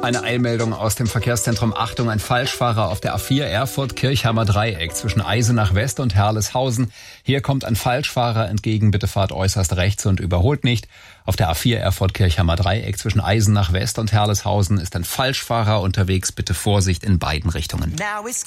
Eine Eilmeldung aus dem Verkehrszentrum. Achtung, ein Falschfahrer auf der A4 Erfurt-Kirchheimer Dreieck zwischen Eisenach West und Herleshausen. Hier kommt ein Falschfahrer entgegen. Bitte fahrt äußerst rechts und überholt nicht. Auf der A4 Erfurt-Kirchheimer Dreieck zwischen Eisenach West und Herleshausen ist ein Falschfahrer unterwegs. Bitte Vorsicht in beiden Richtungen.